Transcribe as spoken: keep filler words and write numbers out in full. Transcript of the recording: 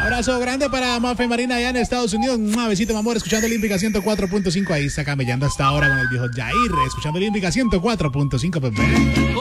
Abrazo grande para Mafe Marina allá en Estados Unidos. Un besito, mi amor, escuchando Olímpica ciento cuatro punto cinco. Ahí está camellando hasta ahora con el viejo Jair, escuchando Olímpica ciento cuatro punto cinco, bebé.